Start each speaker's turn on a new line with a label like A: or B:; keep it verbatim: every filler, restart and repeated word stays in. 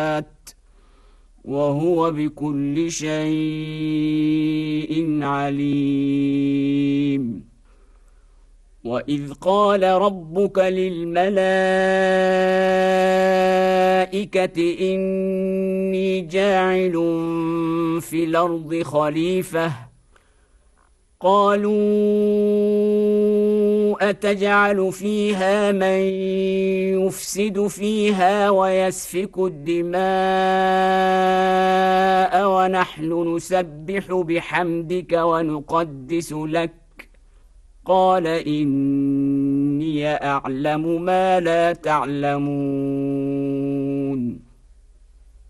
A: وهو بكل شيء عليم. وإذ قال ربك للملائكة إني جاعل في الأرض خليفة قالوا أتجعل فيها من يفسد فيها ويسفك الدماء ونحن نسبح بحمدك ونقدس لك قال إني أعلم ما لا تعلمون.